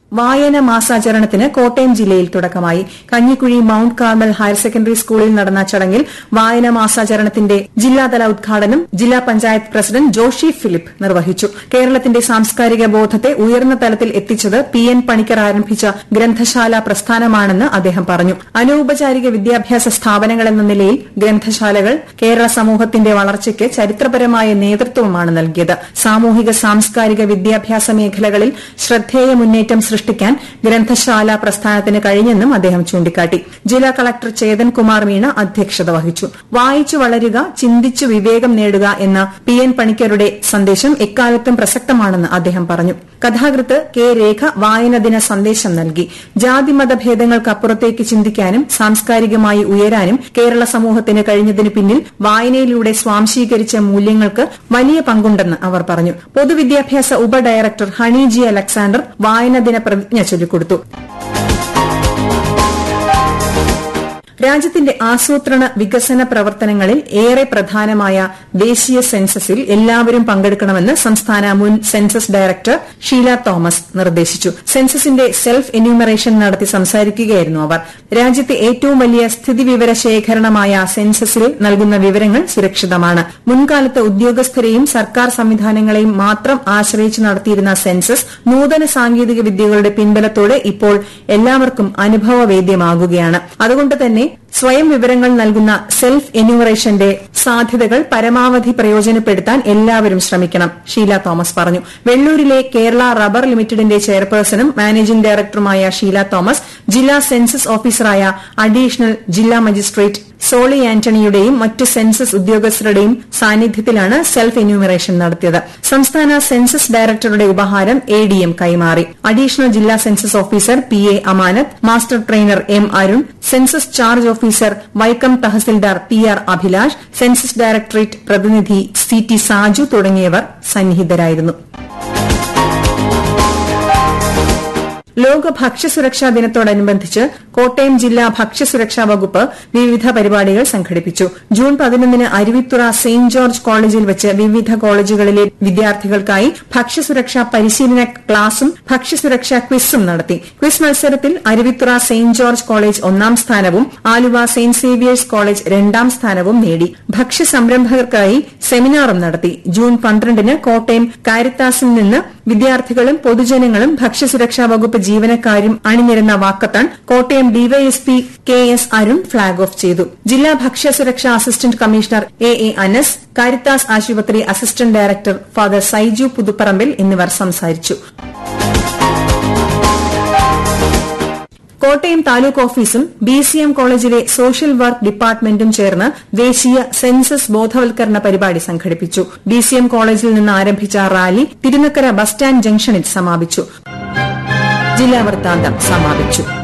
വായന മാസാചരണത്തിന് കോട്ടയം ജില്ലയിൽ തുടക്കമായി. Kanjikuzhi mount Carmel higher secondary സ്കൂളിൽ നടന്ന ചടങ്ങിൽ വായന മാസാചരണത്തിന്റെ ജില്ലാതല ഉദ്ഘാടനം ജില്ലാ പഞ്ചായത്ത് പ്രസിഡന്റ് ജോഷി ഫിലിപ്പ് നിർവഹിച്ചു. കേരളത്തിന്റെ സാംസ്കാരിക ബോധത്തെ ഉയർന്ന തലത്തിൽ എത്തിച്ചത് PN പണിക്കർ ആരംഭിച്ച ഗ്രന്ഥശാല പ്രസ്ഥാനമാണെന്ന് അദ്ദേഹം പറഞ്ഞു. അനൌപചാരിക വിദ്യാഭ്യാസ സ്ഥാപനങ്ങളെന്ന നിലയിൽ ഗ്രന്ഥശാലകൾ കേരള സമൂഹത്തിന്റെ വളർച്ചയ്ക്ക് ചരിത്രപരമായ നേതൃത്വമാണ് നൽകിയത്. സാമൂഹിക സാംസ്കാരിക വിദ്യാഭ്യാസ മേഖലകളിൽ ശ്രദ്ധേയ മുന്നേറ്റം സൃഷ്ടിക്കാൻ ഗ്രന്ഥശാല പ്രസ്ഥാനത്തിന് കഴിഞ്ഞെന്നും അദ്ദേഹം ചൂണ്ടിക്കാട്ടി. ജില്ലാ കളക്ടർ ചേതൻ കുമാർ മീണ അധ്യക്ഷത വഹിച്ചു. വായിച്ചു വളരുക, ചിന്തിച്ചു വിവേകം നേടുക എന്ന PN പണിക്കരുടെ സന്ദേശം എക്കാലത്തും പ്രസക്തമാണെന്ന് അദ്ദേഹം പറഞ്ഞു. കഥാകൃത്ത് K. രേഖ വായനദിന സന്ദേശം നൽകി. ജാതിമതഭേദങ്ങൾക്കപ്പുറത്തേക്ക് ചിന്തിക്കാനും സാംസ്കാരികമായി ഉയരാനും കേരള സമൂഹത്തിന് കഴിഞ്ഞതിനു പിന്നിൽ വായനയിലൂടെ സ്വാംശീകരിച്ച മൂല്യങ്ങൾക്ക് വലിയ പങ്കുണ്ടെന്ന് അവർ പറഞ്ഞു. പൊതുവിദ്യാഭ്യാസ ഉപഡയറക്ടർ ഹണി G. അലക്സാണ്ടർ വായനദിന പ്രതിജ്ഞ ചൊല്ലിക്കൊടുത്തു. രാജ്യത്തിന്റെ ആസൂത്രണ വികസന പ്രവർത്തനങ്ങളിൽ ഏറെ പ്രധാനമായ ദേശീയ സെൻസസിൽ എല്ലാവരും പങ്കെടുക്കണമെന്ന് സംസ്ഥാന മുൻ സെൻസസ് ഡയറക്ടർ ഷീല തോമസ് നിർദ്ദേശിച്ചു. സെൻസസിന്റെ സെൽഫ് എന്യൂമറേഷൻ നടത്തി സംസാരിക്കുകയായിരുന്നു അവർ. രാജ്യത്തെ ഏറ്റവും വലിയ സ്ഥിതിവിവര ശേഖരണമായ സെൻസസിൽ നൽകുന്ന വിവരങ്ങൾ സുരക്ഷിതമാണ്. മുൻകാലത്ത് ഉദ്യോഗസ്ഥരെയും സർക്കാർ സംവിധാനങ്ങളെയും മാത്രം ആശ്രയിച്ച് നടത്തിയിരുന്ന സെൻസസ് നൂതന സാങ്കേതിക വിദ്യകളുടെ പിൻബലത്തോടെ ഇപ്പോൾ എല്ലാവർക്കും അനുഭവവേദ്യമാകുകയാണ്. അതുകൊണ്ട് തന്നെ സ്വയം വിവരങ്ങൾ നൽകുന്ന സെൽഫ് എന്യൂമറേഷന്റെ സാധ്യതകൾ പരമാവധി പ്രയോജനപ്പെടുത്താൻ എല്ലാവരും ശ്രമിക്കണം, ഷീല തോമസ് പറഞ്ഞു. വെള്ളൂരിലെ കേരള റബ്ബർ ലിമിറ്റഡിന്റെ ചെയർപേഴ്സണും മാനേജിംഗ് ഡയറക്ടറുമായ ഷീല തോമസ് ജില്ലാ സെൻസസ് ഓഫീസറായ അഡീഷണൽ ജില്ലാ മജിസ്ട്രേറ്റ് സോളി ആന്റണിയുടെയും മറ്റു സെൻസസ് ഉദ്യോഗസ്ഥരുടെയും സാന്നിധ്യത്തിലാണ് സെൽഫ് എന്യൂമറേഷൻ നടത്തിയത്. സംസ്ഥാന സെൻസസ് ഡയറക്ടറുടെ ഉപഹാരം ADM കൈമാറി. അഡീഷണൽ ജില്ലാ സെൻസസ് ഓഫീസർ PA അമാനത്ത്, master trainer M. Arun, census charge officer Vaikom tahsildar PR Abhilash, census directorate പ്രതിനിധി CT സാജു തുടങ്ങിയവർ സന്നിഹിതരായിരുന്നു. ലോക ഭക്ഷ്യസുരക്ഷാ ദിനത്തോടനുബന്ധിച്ച് കോട്ടയം ജില്ലാ ഭക്ഷ്യസുരക്ഷാ വകുപ്പ് വിവിധ പരിപാടികൾ സംഘടിപ്പിച്ചു. ജൂൺ 11 അരുവിത്തുറ സെന്റ് ജോർജ് കോളേജിൽ വെച്ച് വിവിധ കോളേജുകളിലെ വിദ്യാർത്ഥികൾക്കായി ഭക്ഷ്യസുരക്ഷാ പരിശീലന ക്ലാസും ഭക്ഷ്യസുരക്ഷാ ക്വിസും നടത്തി. ക്വിസ് മത്സരത്തിൽ അരുവിത്തുറ സെന്റ് ജോർജ് കോളേജ് 1ാം സ്ഥാനവും ആലുവ സെന്റ് സേവിയേഴ്സ് കോളേജ് 2ാം സ്ഥാനവും നേടി. ഭക്ഷ്യസംരംഭകർക്കായി സെമിനാറും നടത്തി. ജൂൺ 12 കോട്ടയം കാരിത്താസിൽ നിന്ന് വിദ്യാർത്ഥികളും പൊതുജനങ്ങളും ഭക്ഷ്യസുരക്ഷാ വകുപ്പ് ജീവനക്കാരും അണിനിരന്ന walkathon Kottayam DYSP KS Arun flag off ചെയ്തു. ജില്ലാ ഭക്ഷ്യസുരക്ഷാ assistant commissioner AA Anas, Caritas ആശുപത്രി assistant director father Saiju Puthuparambil എന്നിവർ സംസാരിച്ചു. കോട്ടയം താലൂക്ക് ഓഫീസും BCM കോളേജിലെ സോഷ്യൽ വർക്ക് ഡിപ്പാർട്ട്മെന്റും ചേർന്ന് ദേശീയ സെൻസസ് ബോധവൽക്കരണ പരിപാടി സംഘടിപ്പിച്ചു. BCM കോളേജിൽ നിന്ന് ആരംഭിച്ച റാലി തിരുനക്കര ബസ് സ്റ്റാൻഡ് ജംഗ്ഷനിൽ സമാപിച്ചു. ജില്ലാ വൃത്താന്തം സമാപിച്ചു.